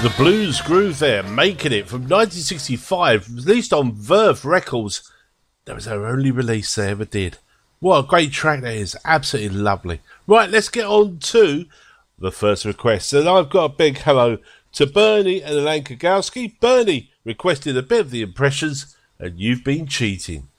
The Blues Groove there, Making It, from 1965, released on Verve Records. That was our only release they ever did. What a great track that is, absolutely lovely. Right, let's get on to the first request. And I've got a big hello to Bernie and Elaine Kagowski. Bernie requested a bit of the Impressions, and You've Been Cheating.